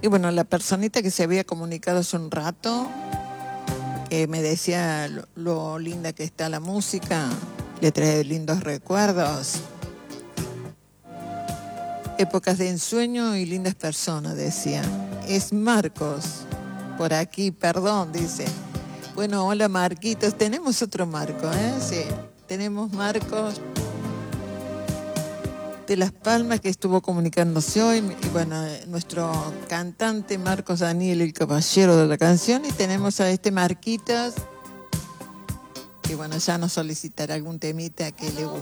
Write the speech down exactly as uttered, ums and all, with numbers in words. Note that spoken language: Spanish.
Y bueno, la personita que se había comunicado hace un rato, que me decía lo, lo linda que está la música, le trae lindos recuerdos. Épocas de ensueño y lindas personas, decía. Es Marcos, por aquí, perdón, dice. Bueno, hola Marquitos, tenemos otro Marco, ¿eh? Sí, tenemos Marcos de Las Palmas que estuvo comunicándose hoy, y bueno, nuestro cantante Marcos Daniel, el caballero de la canción, y tenemos a este Marquitos, que bueno, ya nos solicitará algún temita que le guste.